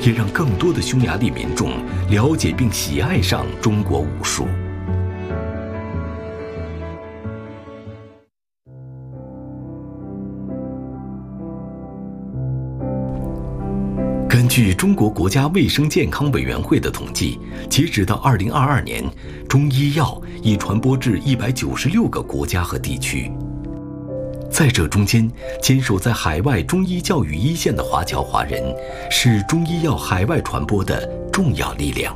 也让更多的匈牙利民众了解并喜爱上中国武术。根据中国国家卫生健康委员会的统计，截止到2022年，中医药已传播至196个国家和地区。在这中间，坚守在海外中医教育一线的华侨华人，是中医药海外传播的重要力量。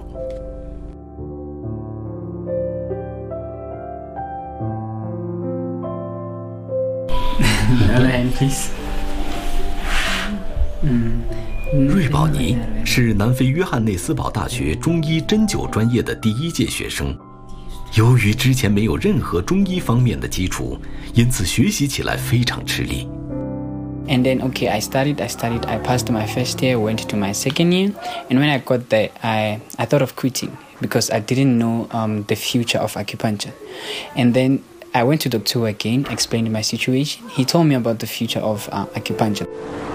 瑞宝尼是南非约翰内斯堡大学中医针灸专业的第一届学生。由于之前没有任何中医方面的基础，因此学习起来非常吃力。 And then, I studied. I passed my first year, went to my second year. And when I got there, I thought of quitting because I didn't know the future of acupuncture. And then I went to Dr. Wu again, explained my situation. He told me about the future of acupuncture.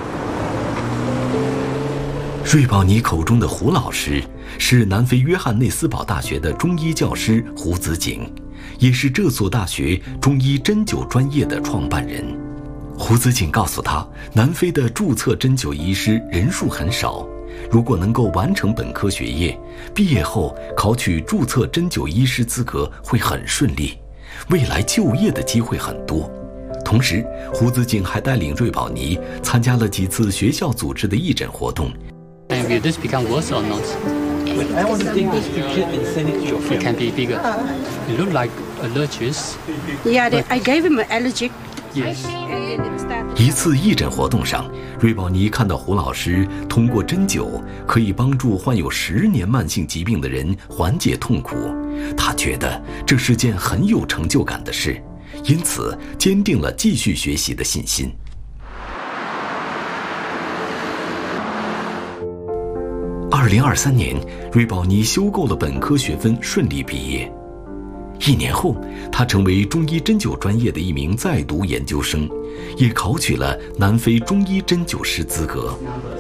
瑞宝尼口中的胡老师是南非约翰内斯堡大学的中医教师胡子景，也是这所大学中医针灸专业的创办人。胡子景告诉他，南非的注册针灸医师人数很少，如果能够完成本科学业，毕业后考取注册针灸医师资格会很顺利，未来就业的机会很多。同时，胡子景还带领瑞宝尼参加了几次学校组织的义诊活动。 And will this become worse or not? I want to take this picture and send it to your friend. It can be bigger. It look like allergies. Yeah, I gave him an allergic. Yes. 一次义诊活动上，瑞宝尼看到胡老师通过针灸可以帮助患有10年慢性疾病的人缓解痛苦，他觉得这是件很有成就感的事，因此坚定了继续学习的信心。2023年，瑞宝尼修够了本科学分，顺利毕业。1年后，他成为中医针灸专业的一名在读研究生，也考取了南非中医针灸师资格。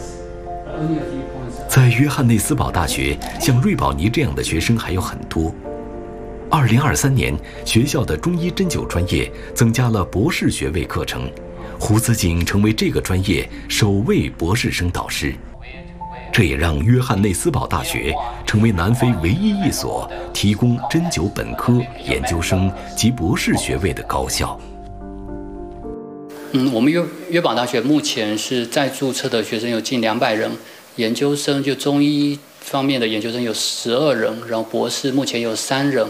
在约翰内斯堡大学，像瑞宝尼这样的学生还有很多。2023年，学校的中医针灸专业增加了博士学位课程，胡子景成为这个专业首位博士生导师。这也让约翰内斯堡大学成为南非唯一一所提供针灸本科、研究生及博士学位的高校。 我们约堡大学目前是在注册的学生有近200人，研究生就中医方面的研究生有12人，然后博士目前有3人。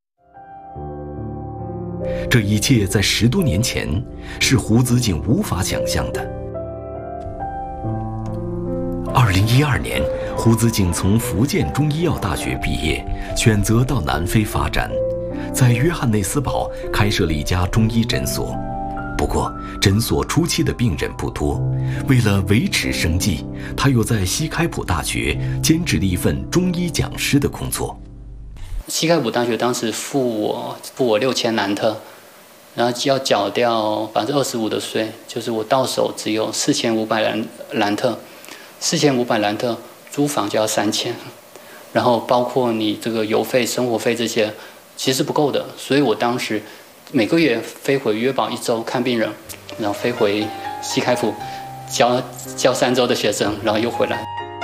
这一切在10多年前是胡子景无法想象的。2012年，胡子景从福建中医药大学毕业，选择到南非发展，在约翰内斯堡开设了一家中医诊所。不过，诊所初期的病人不多，为了维持生计，他又在西开普大学兼职了一份中医讲师的工作。 西开普大学当时付我6000兰特，然后要缴掉25%的税，就是我到手只有4500兰特。4500兰特租房就要3000，然后包括你这个邮费、生活费这些，其实不够的。所以我当时每个月飞回约堡1周看病人，然后飞回西开普教3周的学生，然后又回来。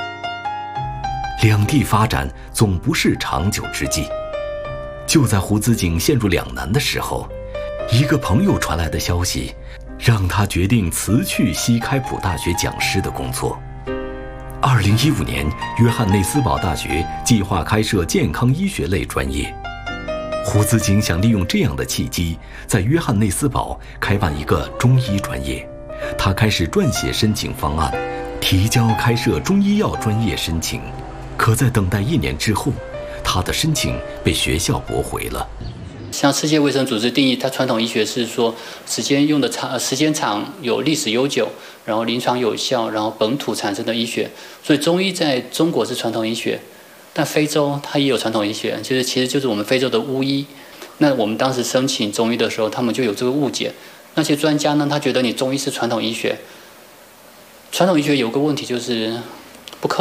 两地发展总不是长久之计。就在胡子景陷入两难的时候，一个朋友传来的消息，让他决定辞去西开普大学讲师的工作。2015年，约翰内斯堡大学计划开设健康医学类专业。胡子景想利用这样的契机，在约翰内斯堡开办一个中医专业。他开始撰写申请方案，提交开设中医药专业申请。可在等待1年之后，他的申请被学校驳回了。 像世界卫生组织定义，它传统医学是说时间长、有历史悠久，然后临床有效，然后本土产生的医学。所以中医在中国是传统医学，但非洲它也有传统医学，其实就是我们非洲的巫医。那我们当时申请中医的时候，他们就有这个误解。那些专家呢，他觉得你中医是传统医学，传统医学有个问题就是